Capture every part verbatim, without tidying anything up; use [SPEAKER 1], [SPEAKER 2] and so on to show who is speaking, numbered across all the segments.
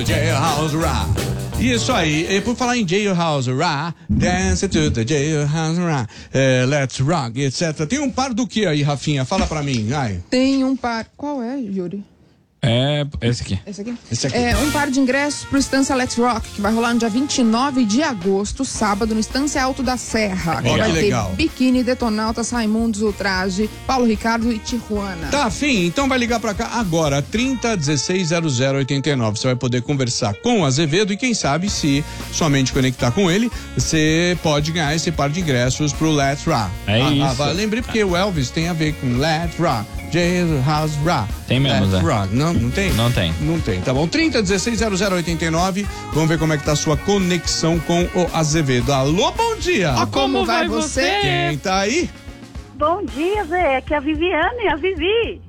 [SPEAKER 1] Jailhouse Rock. Isso aí, e por falar em Jailhouse Rock, dance to the Jailhouse Rock, uh, let's rock, etcétera. Tem um par do que aí, Rafinha? Fala pra mim, ai.
[SPEAKER 2] Tem um par. Qual é, Yuri?
[SPEAKER 3] É, esse aqui.
[SPEAKER 2] Esse aqui?
[SPEAKER 1] Esse aqui.
[SPEAKER 2] É um par de ingressos pro Estância Let's Rock, que vai rolar no dia vinte e nove de agosto, sábado, no Estância Alto da Serra.
[SPEAKER 1] Ó,
[SPEAKER 2] vai
[SPEAKER 1] que
[SPEAKER 2] ter
[SPEAKER 1] legal.
[SPEAKER 2] Biquíni, Detonautas, Raimundos, Ultraje, Paulo Ricardo e Tijuana.
[SPEAKER 1] Tá afim? Então vai ligar pra cá agora, trinta, dezesseis, zero zero, oitenta e nove. Você vai poder conversar com o Azevedo e quem sabe, se somente conectar com ele, você pode ganhar esse par de ingressos pro Let's Rock.
[SPEAKER 3] É
[SPEAKER 1] ah,
[SPEAKER 3] isso.
[SPEAKER 1] Ah, lembrei porque o Elvis tem a ver com Let's Rock, Jailhouse Rock.
[SPEAKER 3] Tem mesmo,
[SPEAKER 1] Let's
[SPEAKER 3] Zé.
[SPEAKER 1] Rock. Não, não tem?
[SPEAKER 3] Não tem.
[SPEAKER 1] Não tem, tá bom. trinta, dezesseis, zero zero, oitenta e nove. Vamos ver como é que tá a sua conexão com o Azevedo. Alô, bom dia.
[SPEAKER 2] Ó, como vai você?
[SPEAKER 1] Quem tá aí?
[SPEAKER 4] Bom dia, Zé. Aqui é a Viviane, a Vivi.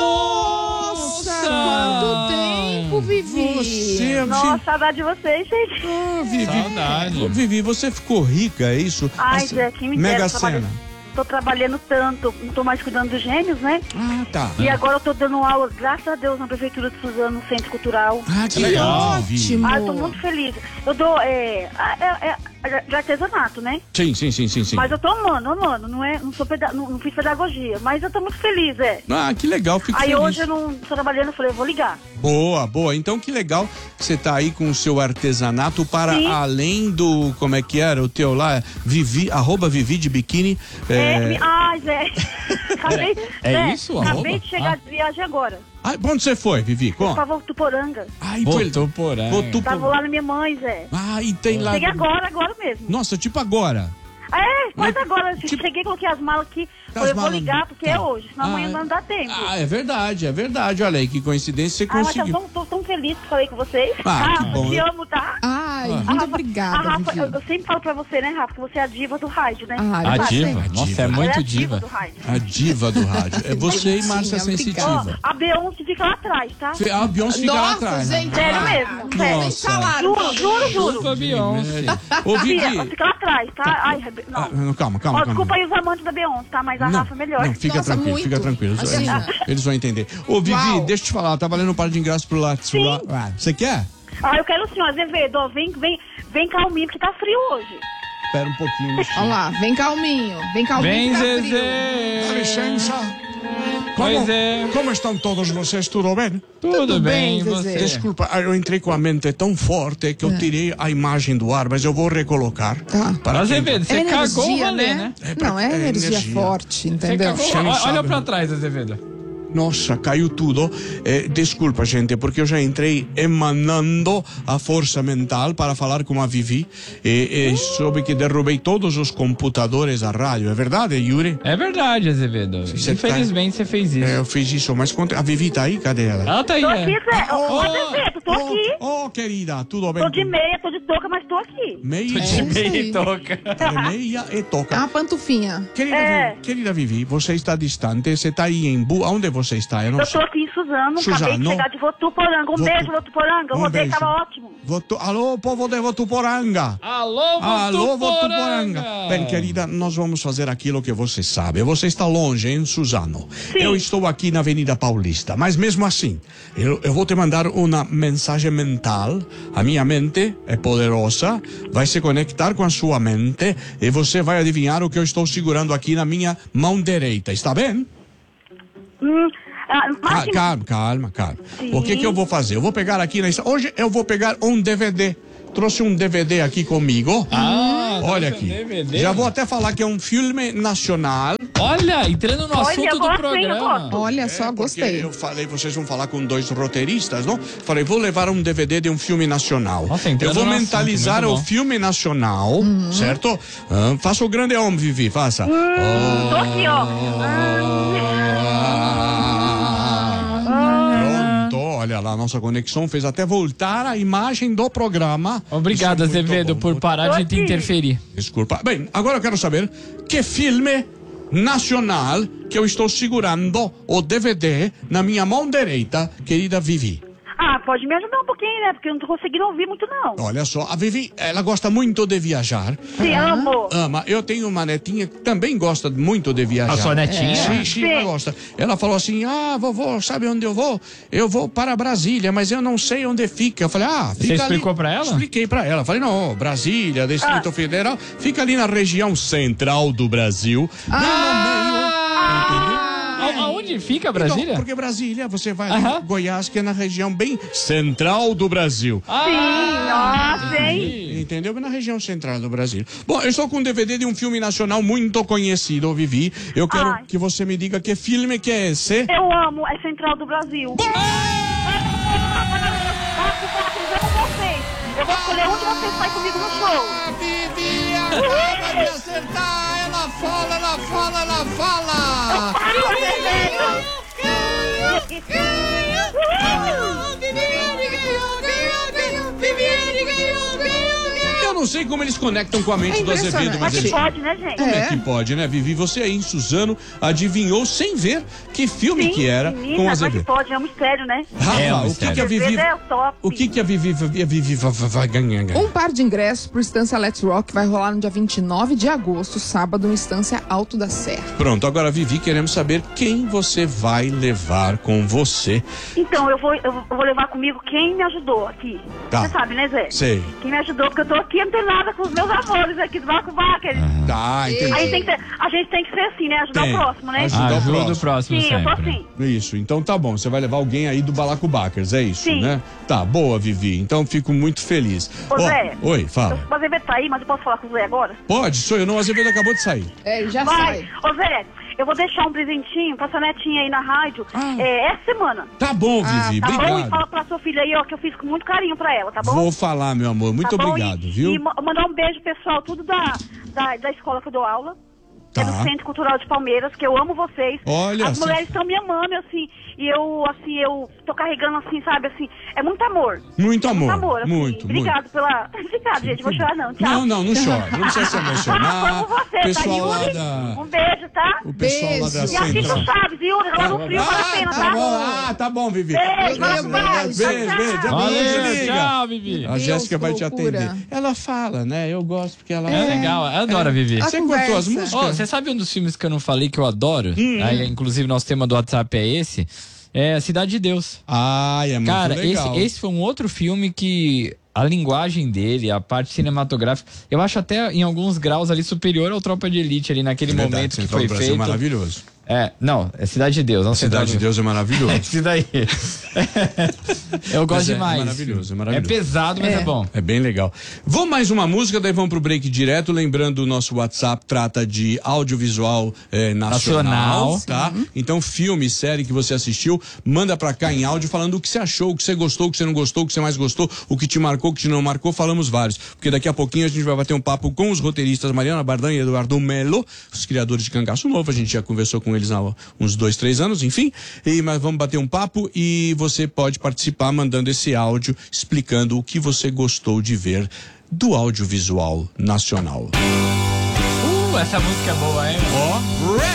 [SPEAKER 2] Nossa, quanto tempo, Vivi.
[SPEAKER 1] Você,
[SPEAKER 4] Nossa, saudade de vocês, gente.
[SPEAKER 1] Ah, Vivi.
[SPEAKER 3] Saudade.
[SPEAKER 1] Ô, Vivi, você ficou rica, é isso?
[SPEAKER 4] Ai,
[SPEAKER 1] Nossa,
[SPEAKER 4] Zé, quem me
[SPEAKER 1] Mega
[SPEAKER 4] dera,
[SPEAKER 1] Sena.
[SPEAKER 4] trabalhando- Tô trabalhando tanto, não tô mais cuidando dos gêmeos, né?
[SPEAKER 1] Ah, tá.
[SPEAKER 4] E agora eu tô dando aula, graças a Deus, na Prefeitura de Suzano, no Centro Cultural.
[SPEAKER 1] Ah, que
[SPEAKER 2] Que
[SPEAKER 1] legal, Vivi.
[SPEAKER 2] ótimo.
[SPEAKER 4] Ah, eu tô muito feliz. Eu dou, é, é, é, de artesanato, né?
[SPEAKER 1] Sim, sim, sim, sim, sim.
[SPEAKER 4] Mas eu tô amando, amando, não é, não sou peda- não, não fiz pedagogia, mas eu tô muito feliz, é.
[SPEAKER 1] Ah, que legal, fico
[SPEAKER 4] Aí
[SPEAKER 1] feliz.
[SPEAKER 4] hoje eu não tô trabalhando, eu falei, eu vou ligar.
[SPEAKER 1] Boa, boa. Então que legal que você tá aí com o seu artesanato para
[SPEAKER 4] Sim.
[SPEAKER 1] além do, como é que era, o teu lá, Vivi, arroba Vivi de biquíni.
[SPEAKER 4] É,
[SPEAKER 1] É...
[SPEAKER 4] me- ai, Zé. Acabei,
[SPEAKER 3] É
[SPEAKER 4] Zé,
[SPEAKER 3] isso,
[SPEAKER 4] Acabei
[SPEAKER 3] arroba?
[SPEAKER 4] de chegar
[SPEAKER 3] Ah.
[SPEAKER 4] de viagem agora.
[SPEAKER 1] Ai, pra onde você foi, Vivi?
[SPEAKER 4] Por
[SPEAKER 1] Conta.
[SPEAKER 4] favor, Tuporanga.
[SPEAKER 1] Ai,
[SPEAKER 3] Votuporanga.
[SPEAKER 1] Votuporanga.
[SPEAKER 4] Tava lá na minha mãe, Zé.
[SPEAKER 1] Ah, e tem lá.
[SPEAKER 4] Cheguei agora, agora mesmo.
[SPEAKER 1] Nossa, tipo agora.
[SPEAKER 4] É,
[SPEAKER 1] Mas,
[SPEAKER 4] quase agora.
[SPEAKER 1] tipo-
[SPEAKER 4] Cheguei, coloquei as malas aqui.
[SPEAKER 1] As
[SPEAKER 4] Falei, eu vou
[SPEAKER 1] malas-
[SPEAKER 4] ligar porque
[SPEAKER 1] tá.
[SPEAKER 4] é hoje, senão amanhã
[SPEAKER 1] Ah,
[SPEAKER 4] não dá tempo.
[SPEAKER 1] Ah, é verdade, é verdade. Olha aí, que coincidência você
[SPEAKER 4] Ah, mas eu
[SPEAKER 1] conseguiu.
[SPEAKER 4] tô, tô tão feliz que falei com vocês.
[SPEAKER 1] Ah, que
[SPEAKER 4] Rafa,
[SPEAKER 1] bom.
[SPEAKER 4] te amo, tá?
[SPEAKER 2] Ai,
[SPEAKER 1] Ah.
[SPEAKER 2] muito
[SPEAKER 4] A Rafa-
[SPEAKER 2] obrigada,
[SPEAKER 4] a Rafa,
[SPEAKER 2] Vivi.
[SPEAKER 4] eu, eu sempre falo pra você, né, Rafa, que você é a diva do rádio, né?
[SPEAKER 2] Ah,
[SPEAKER 3] A
[SPEAKER 2] eu
[SPEAKER 3] diva?
[SPEAKER 2] sei.
[SPEAKER 3] Nossa,
[SPEAKER 1] Diva.
[SPEAKER 3] é
[SPEAKER 4] Ela é
[SPEAKER 3] muito
[SPEAKER 4] a
[SPEAKER 3] diva.
[SPEAKER 4] do rádio.
[SPEAKER 1] A diva do rádio. É você e Márcia
[SPEAKER 2] Bonitinha,
[SPEAKER 1] Sensitiva.
[SPEAKER 2] obrigada.
[SPEAKER 4] A Beyoncé fica lá atrás, tá?
[SPEAKER 1] Fe- A Beyoncé fica lá
[SPEAKER 2] Nossa,
[SPEAKER 1] atrás. né?
[SPEAKER 2] gente.
[SPEAKER 4] Sério
[SPEAKER 2] ah,
[SPEAKER 4] mesmo,
[SPEAKER 2] não
[SPEAKER 4] sério.
[SPEAKER 2] tem salário.
[SPEAKER 4] Juro, juro, juro.
[SPEAKER 3] Desculpa, Beyoncé.
[SPEAKER 1] Ô,
[SPEAKER 4] Fia,
[SPEAKER 1] Vivi.
[SPEAKER 4] fica lá atrás, tá? Ai, Rebe-
[SPEAKER 1] Ah,
[SPEAKER 4] não.
[SPEAKER 1] não, calma, calma,
[SPEAKER 4] Ó,
[SPEAKER 1] calma.
[SPEAKER 4] desculpa aí os amantes da Beyoncé, tá? Mas a
[SPEAKER 1] Não,
[SPEAKER 4] Rafa é melhor.
[SPEAKER 1] não, fica
[SPEAKER 2] Nossa,
[SPEAKER 1] tranquilo,
[SPEAKER 2] muito.
[SPEAKER 1] fica tranquilo. Eles,
[SPEAKER 2] Imagina.
[SPEAKER 1] eles- eles vão entender. Ô, Vivi,
[SPEAKER 2] Uau.
[SPEAKER 1] deixa eu te falar, tá valendo um par de ingressos pro Let's
[SPEAKER 4] Sim.
[SPEAKER 1] Rock. Ah, você quer?
[SPEAKER 4] Ah, eu quero o senhor, Azevedo, ó, vem, vem, vem calminho, porque tá frio hoje.
[SPEAKER 1] Espera um pouquinho.
[SPEAKER 2] Olha lá, vem calminho. Vem calminho.
[SPEAKER 3] Vem,
[SPEAKER 2] que tá frio.
[SPEAKER 3] Zezé.
[SPEAKER 5] Dá licença.
[SPEAKER 3] Pois é.
[SPEAKER 5] Como estão todos vocês? Tudo bem?
[SPEAKER 3] Tudo,
[SPEAKER 2] Tudo
[SPEAKER 3] bem,
[SPEAKER 2] bem,
[SPEAKER 3] você?
[SPEAKER 2] Zezé.
[SPEAKER 5] Desculpa, ah, eu entrei com a mente tão forte que eu tirei a imagem do ar, mas eu vou recolocar.
[SPEAKER 2] Tá.
[SPEAKER 5] Para quem-
[SPEAKER 3] Azevedo, você
[SPEAKER 2] É
[SPEAKER 3] cagou o
[SPEAKER 2] energia,
[SPEAKER 3] rolê,
[SPEAKER 2] né?
[SPEAKER 3] né?
[SPEAKER 5] É pra-
[SPEAKER 2] Não, é
[SPEAKER 5] é
[SPEAKER 2] energia,
[SPEAKER 5] energia.
[SPEAKER 2] forte,
[SPEAKER 3] Você
[SPEAKER 2] entendeu?
[SPEAKER 3] cagou.
[SPEAKER 5] Você não
[SPEAKER 3] Olha, olha
[SPEAKER 5] sabe.
[SPEAKER 3] pra trás, Azevedo.
[SPEAKER 5] Nossa, caiu tudo. Eh, desculpa, gente, porque eu já entrei emanando a força mental para falar com a Vivi e, e soube que derrubei todos os computadores da rádio. É verdade, Yuri?
[SPEAKER 3] É verdade, Azevedo.
[SPEAKER 5] Você
[SPEAKER 3] Infelizmente você fez isso.
[SPEAKER 5] É, eu fiz isso, mas conta, a Vivi tá aí? Cadê ela?
[SPEAKER 3] Ela tá aí,
[SPEAKER 4] Tô
[SPEAKER 3] é.
[SPEAKER 4] aqui, Zé. Ô,
[SPEAKER 3] Oh,
[SPEAKER 4] Azevedo, tô aqui.
[SPEAKER 5] Oh, querida, tudo bem?
[SPEAKER 4] Tô de meia, tô de touca, mas tô aqui.
[SPEAKER 5] Meia,
[SPEAKER 3] De
[SPEAKER 2] isso
[SPEAKER 3] meia
[SPEAKER 2] aí.
[SPEAKER 3] e toca.
[SPEAKER 5] é meia e toca.
[SPEAKER 2] É uma pantufinha.
[SPEAKER 5] Querida,
[SPEAKER 4] É.
[SPEAKER 5] Vivi, querida Vivi, você está distante, você está aí em Bu. Aonde você está? Eu não
[SPEAKER 4] Eu tô
[SPEAKER 5] sei.
[SPEAKER 4] aqui em Suzano, acabei
[SPEAKER 5] Suzano.
[SPEAKER 4] de chegar de Votuporanga. Um
[SPEAKER 5] Votu-
[SPEAKER 4] beijo, Votuporanga. O
[SPEAKER 5] Um
[SPEAKER 4] rodeio
[SPEAKER 5] beijo.
[SPEAKER 4] tava ótimo.
[SPEAKER 5] Votu... Alô, povo de Votuporanga.
[SPEAKER 3] Alô,
[SPEAKER 5] Alô,
[SPEAKER 3] Votuporanga.
[SPEAKER 5] Votuporanga. Bem, querida, nós vamos fazer aquilo que você sabe. Você está longe, em Suzano.
[SPEAKER 4] Sim.
[SPEAKER 5] Eu estou aqui na Avenida Paulista, mas mesmo assim, eu, eu vou te mandar uma mensagem mental. A minha mente é poderosa, vai se conectar com a sua mente e você vai adivinhar o que eu estou segurando aqui na minha mão direita. Está bem?
[SPEAKER 4] Hum, ah,
[SPEAKER 5] Ca-
[SPEAKER 4] máquina-
[SPEAKER 5] Calma, calma, calma.
[SPEAKER 4] Sim.
[SPEAKER 5] O que que eu vou fazer? Eu vou pegar aqui na est- hoje eu vou pegar um D V D. Trouxe um D V D aqui comigo.
[SPEAKER 3] Ah,
[SPEAKER 5] Olha
[SPEAKER 3] trouxe um
[SPEAKER 5] aqui.
[SPEAKER 3] D V D.
[SPEAKER 5] Já vou até falar que é um filme nacional.
[SPEAKER 3] Olha, entrando no
[SPEAKER 4] Olha,
[SPEAKER 3] assunto
[SPEAKER 4] eu
[SPEAKER 3] do
[SPEAKER 4] gosto, hein, eu
[SPEAKER 3] programa.
[SPEAKER 4] gosto.
[SPEAKER 2] Olha
[SPEAKER 5] É,
[SPEAKER 2] só,
[SPEAKER 5] porque
[SPEAKER 2] gostei.
[SPEAKER 5] Eu falei, vocês vão falar com dois roteiristas, não? Falei, vou levar um D V D de um filme nacional.
[SPEAKER 3] Nossa, entrando
[SPEAKER 5] eu vou
[SPEAKER 3] no assunto,
[SPEAKER 5] mentalizar
[SPEAKER 3] muito
[SPEAKER 5] o
[SPEAKER 3] bom.
[SPEAKER 5] filme nacional, certo? Ah, faça o grande homem, Vivi, faça.
[SPEAKER 4] Tô aqui, ó.
[SPEAKER 5] Pronto, olha lá, nossa conexão fez até voltar a imagem do programa.
[SPEAKER 3] Obrigado,
[SPEAKER 5] Isso é muito
[SPEAKER 3] Azevedo,
[SPEAKER 5] bom,
[SPEAKER 3] por
[SPEAKER 5] muito-
[SPEAKER 3] parar de te
[SPEAKER 4] Tô aqui.
[SPEAKER 3] interferir.
[SPEAKER 5] Desculpa. Bem, agora eu quero saber que filme nacional que eu estou segurando o D V D na minha mão direita, querida Vivi.
[SPEAKER 4] Ah, pode me ajudar um pouquinho, né? Porque eu não tô conseguindo ouvir muito, não.
[SPEAKER 5] Olha só, a Vivi, ela gosta muito de viajar.
[SPEAKER 4] Sim, amo.
[SPEAKER 5] Ama. Eu tenho uma netinha que também gosta muito de viajar.
[SPEAKER 3] A sua netinha?
[SPEAKER 5] Sim, sim, ela gosta. Ela falou assim, ah, vovô, sabe onde eu vou? Eu vou para Brasília, mas eu não sei onde fica. Eu falei, ah, fica
[SPEAKER 3] Você
[SPEAKER 5] ali.
[SPEAKER 3] explicou pra ela?
[SPEAKER 5] Expliquei pra ela. Falei, não, Brasília, Distrito
[SPEAKER 4] Ah.
[SPEAKER 5] Federal, fica ali na região central do Brasil. Bem no meio. Entendeu?
[SPEAKER 3] A- Aonde fica Brasília?
[SPEAKER 5] Então, porque Brasília, você vai ali,
[SPEAKER 3] Aham.
[SPEAKER 5] Goiás, que é na região bem central do Brasil.
[SPEAKER 4] Sim, nossa, hein?
[SPEAKER 3] entendi.
[SPEAKER 5] Entendeu? Na região central do Brasil. Bom, eu estou com um D V D de um filme nacional muito conhecido, Vivi. Eu quero
[SPEAKER 4] Ai.
[SPEAKER 5] que você me diga que filme que é esse.
[SPEAKER 4] Eu amo, é Central do Brasil. Eu amo vocês. Eu vou escolher onde vocês saem comigo no show.
[SPEAKER 5] Vivi acaba de acertar! Ela fala, ela fala, ela fala! Eu não sei como eles conectam com a mente
[SPEAKER 2] É
[SPEAKER 5] do Azevedo, mas
[SPEAKER 4] Mas
[SPEAKER 5] eles...
[SPEAKER 4] que pode, né, gente?
[SPEAKER 5] Como é
[SPEAKER 2] É.
[SPEAKER 5] que pode, né, Vivi? Você aí em Suzano adivinhou sem ver que filme que era
[SPEAKER 4] menina,
[SPEAKER 5] com o
[SPEAKER 4] mas que
[SPEAKER 5] Azevedo.
[SPEAKER 4] pode, é um mistério, né?
[SPEAKER 5] Rafa,
[SPEAKER 3] É um
[SPEAKER 5] o que,
[SPEAKER 3] mistério.
[SPEAKER 5] que a Vivi...
[SPEAKER 4] Azevedo é o top.
[SPEAKER 5] O que que a Vivi, a Vivi vai, vai ganhar?
[SPEAKER 2] Um par de ingressos pro Estância Let's Rock vai rolar no dia vinte e nove de agosto, sábado, no Estância Alto da Serra.
[SPEAKER 5] Pronto, agora Vivi, queremos saber quem você vai levar com você.
[SPEAKER 4] Então, eu vou, eu vou levar comigo quem me ajudou aqui.
[SPEAKER 5] Tá.
[SPEAKER 4] Você sabe, né, Zé?
[SPEAKER 5] Sei.
[SPEAKER 4] Quem me ajudou, porque eu tô aqui antenada com os meus amores aqui do Baco Baker.
[SPEAKER 5] Tá, entendi.
[SPEAKER 4] A gente, tem que ser, a gente tem que ser assim, né? Ajudar
[SPEAKER 5] Tem.
[SPEAKER 4] o próximo, né?
[SPEAKER 5] Ajuda o
[SPEAKER 3] Ajuda
[SPEAKER 5] próximo.
[SPEAKER 3] o próximo
[SPEAKER 4] Sim, eu tô
[SPEAKER 3] sempre.
[SPEAKER 4] assim.
[SPEAKER 5] Isso, então tá bom. Você vai levar alguém aí do Balacubacers, é isso,
[SPEAKER 4] Sim.
[SPEAKER 5] né? Tá, boa, Vivi. Então fico muito feliz.
[SPEAKER 4] Ô,
[SPEAKER 5] Ó,
[SPEAKER 4] Zé.
[SPEAKER 5] Oi, fala.
[SPEAKER 4] O Azevedo tá aí, mas eu posso falar com o Zé agora?
[SPEAKER 5] Pode, sou eu. Não, o Azevedo acabou de sair.
[SPEAKER 2] É, já
[SPEAKER 4] Vai.
[SPEAKER 2] sai.
[SPEAKER 4] Ô, Zé, eu vou deixar um presentinho pra sua netinha aí na rádio
[SPEAKER 5] Ah.
[SPEAKER 4] é, essa semana.
[SPEAKER 5] Tá bom, Vivi.
[SPEAKER 4] Tá bom? E
[SPEAKER 5] Obrigado.
[SPEAKER 4] fala pra sua filha aí, ó, que eu fiz com muito carinho pra ela, tá bom?
[SPEAKER 5] Vou falar, meu amor. Muito
[SPEAKER 4] Tá bom?
[SPEAKER 5] obrigado,
[SPEAKER 4] e,
[SPEAKER 5] viu?
[SPEAKER 4] E ma- mandar um beijo, pessoal, tudo da, da, da escola que eu dou aula.
[SPEAKER 5] Tá.
[SPEAKER 4] É do Centro Cultural de Palmeiras, que eu amo vocês.
[SPEAKER 5] Olha,
[SPEAKER 4] As
[SPEAKER 5] você-
[SPEAKER 4] mulheres estão me amando, assim, e eu, assim, eu tô carregando, assim, sabe, assim, é muito amor.
[SPEAKER 5] Muito
[SPEAKER 4] É
[SPEAKER 5] amor.
[SPEAKER 4] Muito amor, assim.
[SPEAKER 5] Muito,
[SPEAKER 4] Obrigado
[SPEAKER 5] muito.
[SPEAKER 4] pela... Obrigado, gente, vou chorar não, tchau.
[SPEAKER 5] Não, não, não chora. Não precisa se emocionar.
[SPEAKER 4] Amo você,
[SPEAKER 5] Pessoal
[SPEAKER 4] tá,
[SPEAKER 5] lá
[SPEAKER 4] Yuri?
[SPEAKER 5] da...
[SPEAKER 4] Um beijo, tá?
[SPEAKER 5] O pessoal lá da
[SPEAKER 2] Beijo.
[SPEAKER 4] E assista o
[SPEAKER 5] Central.
[SPEAKER 4] Chaves, Yuri, lá no frio, vale a pena,
[SPEAKER 5] Ah,
[SPEAKER 4] tá?
[SPEAKER 5] tá bom. Ah, tá bom, Vivi.
[SPEAKER 4] Beijo,
[SPEAKER 2] Meu
[SPEAKER 4] beijo,
[SPEAKER 2] Deus.
[SPEAKER 5] Beijo, beijo. Já
[SPEAKER 3] Valeu,
[SPEAKER 5] desliga.
[SPEAKER 3] tchau, Vivi.
[SPEAKER 5] A
[SPEAKER 2] Deus,
[SPEAKER 5] Jéssica vai
[SPEAKER 2] que
[SPEAKER 5] te
[SPEAKER 2] loucura.
[SPEAKER 5] atender. Ela fala, né? Eu gosto porque ela...
[SPEAKER 3] É legal, eu adoro a Vivi.
[SPEAKER 2] A
[SPEAKER 5] Você curtou as
[SPEAKER 2] conversa.
[SPEAKER 5] músicas?
[SPEAKER 3] Ó, você sabe um dos filmes que eu não falei que eu adoro? Aí, inclusive, nosso tema do WhatsApp é esse. É Cidade de Deus.
[SPEAKER 5] Ai, é muito
[SPEAKER 3] Cara,
[SPEAKER 5] legal.
[SPEAKER 3] esse, esse foi um outro filme que a linguagem dele, a parte cinematográfica, eu acho até em alguns graus ali superior ao Tropa de Elite ali naquele
[SPEAKER 5] Verdade,
[SPEAKER 3] momento que
[SPEAKER 5] Central
[SPEAKER 3] foi
[SPEAKER 5] do Brasil
[SPEAKER 3] feito.
[SPEAKER 5] é maravilhoso.
[SPEAKER 3] É, não, é Cidade de Deus, não Central
[SPEAKER 5] Cidade de
[SPEAKER 3] do-
[SPEAKER 5] Deus é maravilhoso.
[SPEAKER 3] Isso daí. Eu gosto
[SPEAKER 5] Mas é- é
[SPEAKER 3] demais.
[SPEAKER 5] maravilhoso, é maravilhoso.
[SPEAKER 3] pesado, mas é, bom.
[SPEAKER 5] É bem legal. Vamos mais uma música, daí vamos pro break direto. Lembrando, o nosso WhatsApp trata de audiovisual eh, nacional,
[SPEAKER 3] Nacional.
[SPEAKER 5] tá? Então, filme, série que você assistiu, manda pra cá em áudio falando o que você achou, o que você gostou, o que você não gostou, o que você mais gostou, o que te marcou, o que te não marcou, falamos vários. Porque daqui a pouquinho a gente vai bater um papo com os roteiristas Mariana Bardan e Eduardo Melo, os criadores de Cangaço Novo. A gente já conversou com eles há uns dois, três anos, enfim. E, mas vamos bater um papo e você pode participar mandando esse áudio explicando o que você gostou de ver do audiovisual nacional.
[SPEAKER 3] Uh, essa música é boa, hein?
[SPEAKER 5] Ó,